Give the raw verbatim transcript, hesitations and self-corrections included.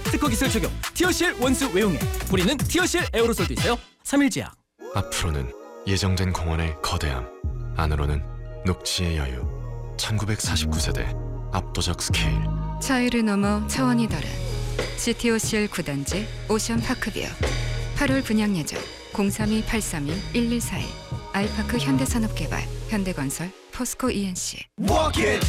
특허 기술 적용 티어실 원수 외용에 뿌리는 티어실 에어로솔도 있어요. 삼일제약. 앞으로는 예정된 공원의 거대함, 안으로는 녹지의 여유. 천구백사십구 세대 압도적 스케일. 차이를 넘어 차원이 다른 시티오씨엘 구 단지 오션파크뷰. 팔월 분양 예정 공삼이 팔삼이 일일사일. 아이파크 현대산업개발, 현대건설, 포스코 이엔씨. Walk it,